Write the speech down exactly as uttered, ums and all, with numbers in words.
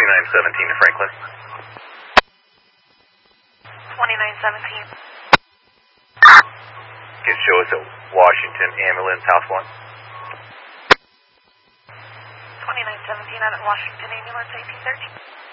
twenty-nine seventeen to Franklin. twenty-nine seventeen. Can show us at Washington Ambulance House one. twenty-nine seventeen out at Washington Ambulance eighteen thirteen.